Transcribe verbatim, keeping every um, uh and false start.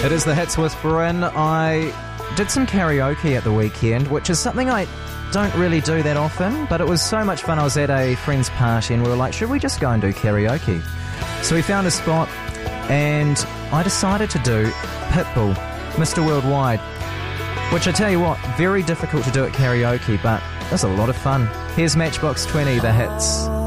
It is the Hits with Bryn. I did some karaoke at the weekend, which is something I don't really do that often, but it was so much fun. I was at a friend's party and we were like, should we just go and do karaoke? So we found a spot and I decided to do Pitbull, Mister Worldwide, which I tell you what, very difficult to do at karaoke, but it was a lot of fun. Here's Matchbox twenty, the hits.